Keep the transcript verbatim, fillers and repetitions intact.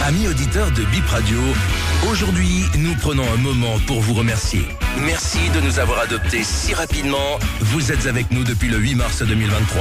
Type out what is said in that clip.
Amis auditeurs de Bip Radio, aujourd'hui, nous prenons un moment pour vous remercier. Merci de nous avoir adoptés si rapidement. Vous êtes avec nous depuis le huit mars deux mille vingt-trois.